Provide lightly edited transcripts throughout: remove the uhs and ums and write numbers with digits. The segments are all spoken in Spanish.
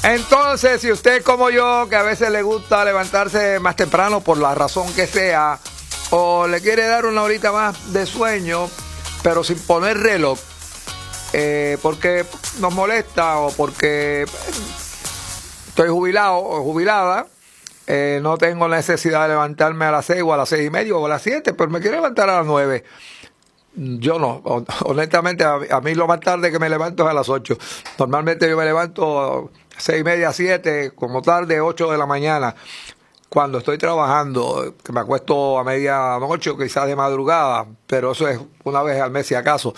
Entonces, si usted como yo, que a veces le gusta levantarse más temprano por la razón que sea, o le quiere dar una horita más de sueño, pero sin poner reloj, porque nos molesta o porque estoy jubilado o jubilada, no tengo necesidad de levantarme a las 6 o a las 6:30 o a las 7, pero me quiero levantar a las 9. Yo no, honestamente a mí lo más tarde que me levanto es a las 8. Normalmente yo me levanto 6:30, 7, como tarde 8 de la mañana. Cuando estoy trabajando, que me acuesto a medianoche o quizás de madrugada, pero eso es una vez al mes si acaso.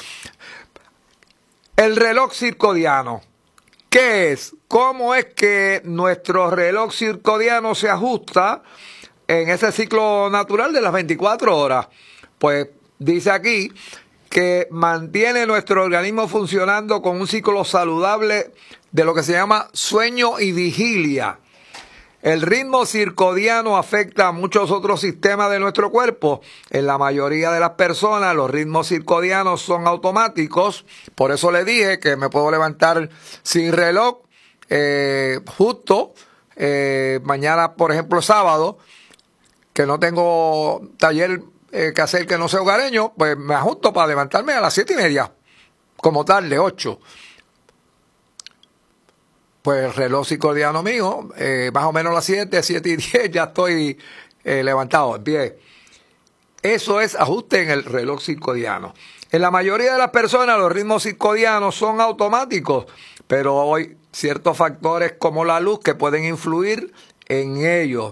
El reloj circadiano. ¿Qué es? ¿Cómo es que nuestro reloj circadiano se ajusta en ese ciclo natural de las 24 horas? Pues dice aquí que mantiene nuestro organismo funcionando con un ciclo saludable de lo que se llama sueño y vigilia. El ritmo circadiano afecta a muchos otros sistemas de nuestro cuerpo. En la mayoría de las personas los ritmos circadianos son automáticos. Por eso le dije que me puedo levantar sin reloj justo mañana, por ejemplo, sábado, que no tengo taller que hacer que no sea hogareño, pues me ajusto para levantarme a las 7:30, como tarde, 8. Pues el reloj circadiano mío, más o menos a las 7:10 ya estoy levantado en pie. Eso es ajuste en el reloj circadiano. En la mayoría de las personas los ritmos circadianos son automáticos, pero hay ciertos factores como la luz que pueden influir en ellos.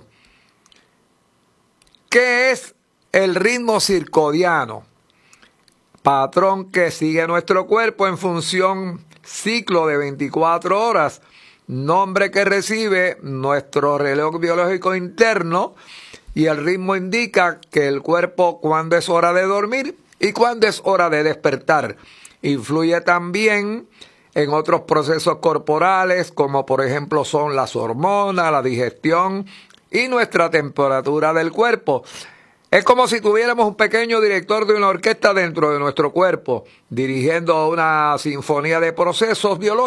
¿Qué es el ritmo circadiano? Patrón que sigue nuestro cuerpo en función ciclo de 24 horas, nombre que recibe nuestro reloj biológico interno, y el ritmo indica que el cuerpo cuándo es hora de dormir y cuándo es hora de despertar. Influye también en otros procesos corporales, como por ejemplo son las hormonas, la digestión y nuestra temperatura del cuerpo. Es como si tuviéramos un pequeño director de una orquesta dentro de nuestro cuerpo, dirigiendo una sinfonía de procesos biológicos